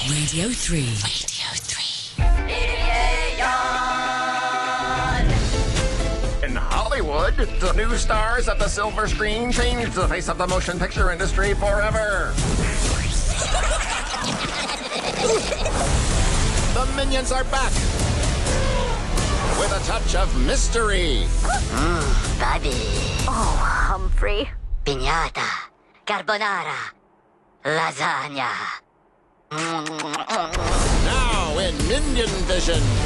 Radio 3. In Hollywood, the new stars at the silver screen changed the face of the motion picture industry forever. The Minions are back with a touch of mystery. Bobby. Oh, Humphrey. Piñata. Carbonara. Lasagna. Now in Minion Vision.